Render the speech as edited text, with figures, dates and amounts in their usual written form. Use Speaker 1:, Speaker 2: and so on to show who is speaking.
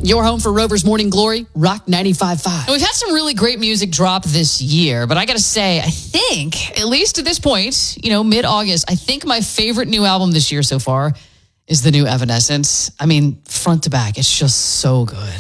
Speaker 1: Your home for Rover's Morning Glory, Rock 95.5.
Speaker 2: We've had some really great music drop this year, but I got to say, I think, at least to this point, mid-August, I think my favorite new album this year so far is the new Evanescence. I mean, front to back, it's just so good.